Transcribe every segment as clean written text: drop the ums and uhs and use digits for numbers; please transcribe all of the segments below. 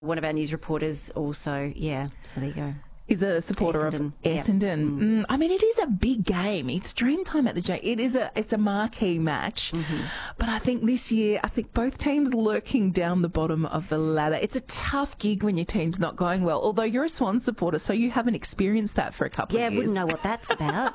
one of our news reporters also, so there you go. Is a supporter of Essendon. I mean, it is a big game. It's Dreamtime at the J. It's a marquee match. But I think this year, both teams lurking down the bottom of the ladder. It's a tough gig when your team's not going well. Although you're a Swans supporter, so you haven't experienced that for a couple of years. Yeah, wouldn't know what that's about.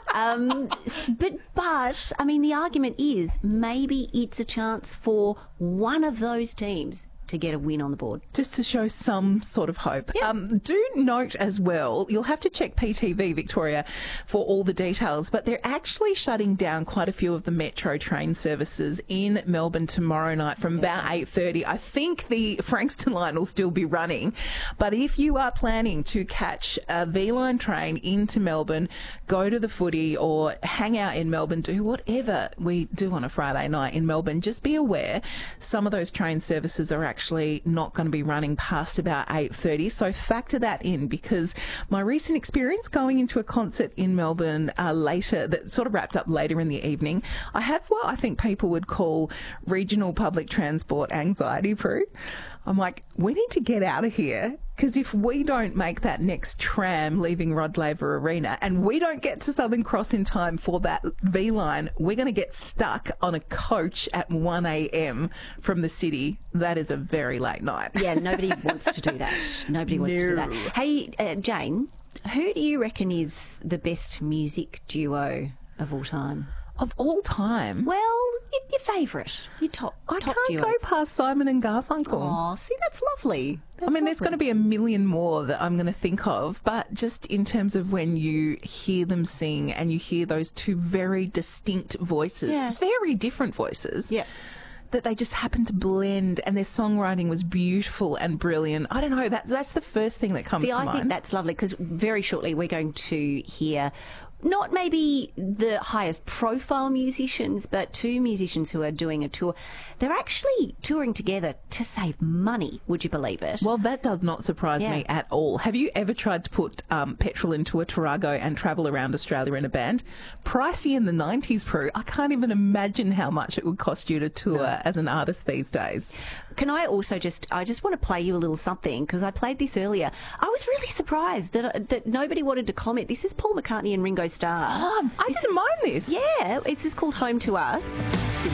But I mean, the argument is maybe it's a chance for one of those teams to get a win on the board. Just to show some sort of hope. Yep. Do note as well, you'll have to check PTV Victoria for all the details, but they're actually shutting down quite a few of the Metro train services in Melbourne tomorrow night from about 8:30. I think the Frankston line will still be running, but if you are planning to catch a V-line train into Melbourne, go to the footy or hang out in Melbourne, do whatever we do on a Friday night in Melbourne, just be aware some of those train services are actually not going to be running past about 8:30, so factor that in, because my recent experience going into a concert in Melbourne later, that sort of wrapped up later in the evening, I have what I think people would call regional public transport anxiety, Prue. I'm like, we need to get out of here, because if we don't make that next tram leaving Rod Laver Arena and we don't get to Southern Cross in time for that V-line, we're going to get stuck on a coach at 1 a.m. from the city. That is a very late night. Yeah, nobody wants to do that. Nobody wants to do that. Hey, Jane, who do you reckon is the best music duo of all time? Of all time? Well, your favourite, your top I top can't duos. go past Simon and Garfunkel. Oh, see, that's lovely. I mean, there's going to be a million more that I'm going to think of, but just in terms of when you hear them sing and you hear those two very distinct voices, very different voices, that they just happen to blend, and their songwriting was beautiful and brilliant. I don't know, that's the first thing that comes to mind. I think that's lovely, because very shortly we're going to hear not maybe the highest profile musicians, but two musicians who are doing a tour. They're actually touring together to save money, would you believe it? Well, that does not surprise me at all. Have you ever tried to put petrol into a Tarago and travel around Australia in a band? Pricey in the 90s, Prue. I can't even imagine how much it would cost you to tour as an artist these days. Can I also I just want to play you a little something, because I played this earlier. I was really surprised that nobody wanted to comment. This is Paul McCartney and Ringo Starr. Oh, I didn't mind this. Yeah, this is called Home to Us.